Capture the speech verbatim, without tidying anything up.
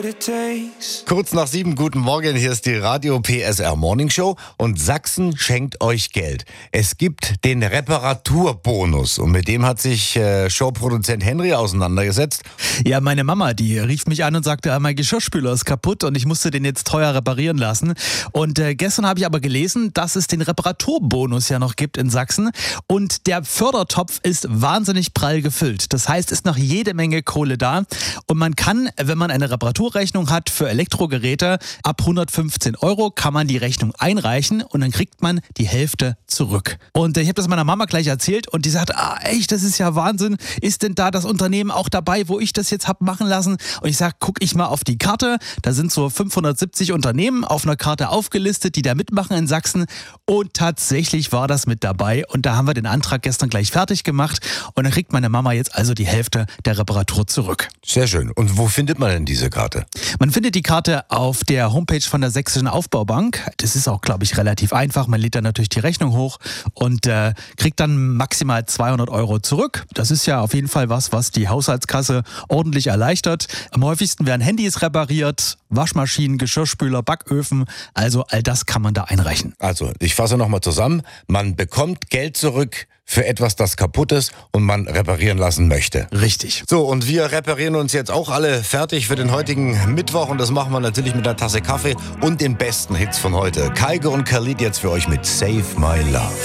what it takes. Kurz nach sieben, guten Morgen, hier ist die Radio P S R Morning Show und Sachsen schenkt euch Geld. Es gibt den Reparaturbonus und mit dem hat sich äh, Showproduzent Henry auseinandergesetzt. Ja, meine Mama, die rief mich an und sagte, mein Geschirrspüler ist kaputt und ich musste den jetzt teuer reparieren lassen. Und äh, gestern habe ich aber gelesen, dass es den Reparaturbonus ja noch gibt in Sachsen und der Fördertopf ist wahnsinnig prall gefüllt. Das heißt, es ist noch jede Menge Kohle da und man kann, wenn man eine Reparaturrechnung hat für Elektrogeräte, ab hundertfünfzehn Euro kann man die Rechnung einreichen und dann kriegt man die Hälfte zurück. Und ich habe das meiner Mama gleich erzählt und die sagt, ah echt, das ist ja Wahnsinn. Ist denn da das Unternehmen auch dabei, wo ich das jetzt habe machen lassen? Und ich sage, guck ich mal auf die Karte. Da sind so fünfhundertsiebzig Unternehmen auf einer Karte aufgelistet, die da mitmachen in Sachsen. Und tatsächlich war das mit dabei. Und da haben wir den Antrag gestern gleich fertig gemacht. Und dann kriegt meine Mama jetzt also die Hälfte der Reparatur zurück. Sehr schön. Und wo findet man denn diese Karte? Man findet die Karte auf der Homepage von der Sächsischen Aufbaubank. Das ist auch, glaube ich, relativ einfach. Man lädt dann natürlich die Rechnung hoch und äh, kriegt dann maximal zweihundert Euro zurück. Das ist ja auf jeden Fall was, was die Haushaltskasse ordentlich erleichtert. Am häufigsten werden Handys repariert, Waschmaschinen, Geschirrspüler, Backöfen. Also all das kann man da einreichen. Also, ich fasse nochmal zusammen. Man bekommt Geld zurück für etwas, das kaputt ist und man reparieren lassen möchte. Richtig. So, und wir reparieren uns jetzt auch alle fertig für den heutigen Mittwoch und das machen wir natürlich mit einer Tasse Kaffee und den besten Hits von heute. Kygo und Khalid jetzt für euch mit Save My Love.